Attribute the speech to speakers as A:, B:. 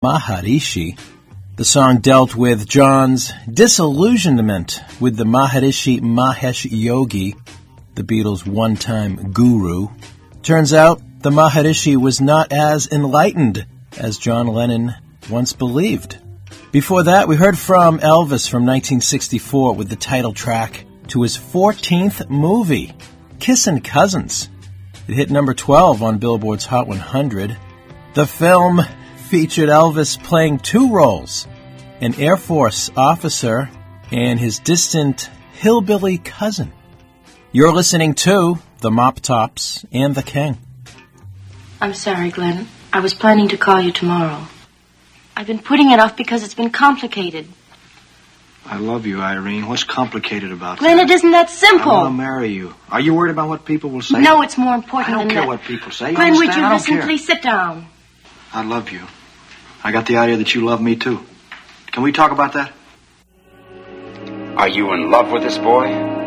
A: Maharishi. The song dealt with John's disillusionment with the Maharishi Mahesh Yogi, the Beatles' one-time guru. Turns out the Maharishi was not as enlightened as John Lennon once believed. Before that, we heard from Elvis from 1964 with the title track to his 14th movie, Kissin' Cousins. It hit number 12 on Billboard's Hot 100. The film featured Elvis playing two roles, an Air Force officer and his distant hillbilly cousin. You're listening to The Mop Tops and The King.
B: I'm sorry, Glenn. I was planning to call you tomorrow. I've been putting it off because it's been complicated.
C: I love you, Irene. What's complicated about
B: Glenn,
C: that?
B: it isn't that simple.
C: I want to marry you. Are you worried about what people will say?
B: No, it's more important
C: than
B: that.
C: I don't care what people say.
B: Glenn, would you listen?
C: Care.
B: Please sit down.
C: I love you. I got the idea that you love me, too. Can we talk about that?
D: Are you in love with this boy?